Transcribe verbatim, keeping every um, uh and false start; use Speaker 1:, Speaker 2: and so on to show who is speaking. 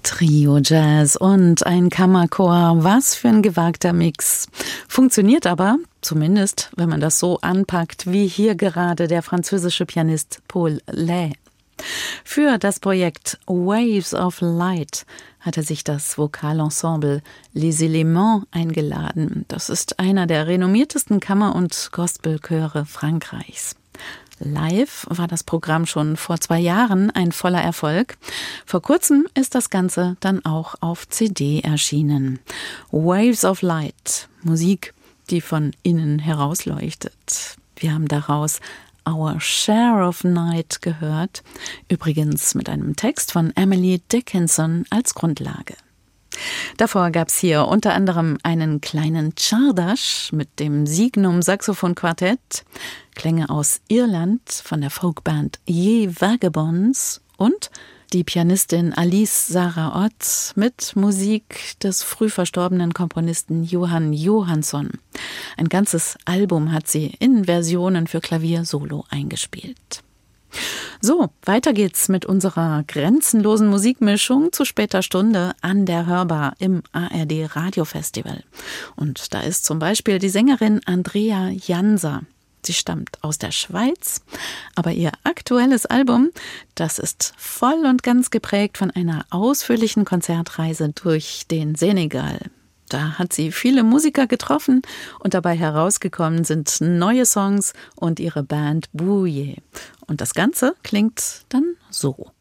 Speaker 1: Trio Jazz und ein Kammerchor, was für ein gewagter Mix. Funktioniert aber, zumindest wenn man das so anpackt, wie hier gerade der französische Pianist Paul Lay. Für das Projekt Waves of Light hatte sich das Vokalensemble Les Éléments eingeladen. Das ist einer der renommiertesten Kammer- und Gospelchöre Frankreichs. Live war das Programm schon vor zwei Jahren ein voller Erfolg. Vor kurzem ist das Ganze dann auch auf C D erschienen. Waves of Light, Musik, die von innen herausleuchtet. Wir haben daraus Our Share of Night gehört, übrigens mit einem Text von Emily Dickinson als Grundlage. Davor gab es hier unter anderem einen kleinen Czardas mit dem Signum Saxophon Quartett, Klänge aus Irland von der Folkband Ye Vagabonds und die Pianistin Alice Sarah Ott mit Musik des früh verstorbenen Komponisten Johann Johansson. Ein ganzes Album hat sie in Versionen für Klavier solo eingespielt. So, weiter geht's mit unserer grenzenlosen Musikmischung zu später Stunde an der Hörbar im A R D Radiofestival. Und da ist zum Beispiel die Sängerin Andrea Jansa. Sie stammt aus der Schweiz, aber ihr aktuelles Album, das ist voll und ganz geprägt von einer ausführlichen Konzertreise durch den Senegal. Da hat sie viele Musiker getroffen und dabei herausgekommen sind neue Songs und ihre Band Bouye. Und das Ganze klingt dann so.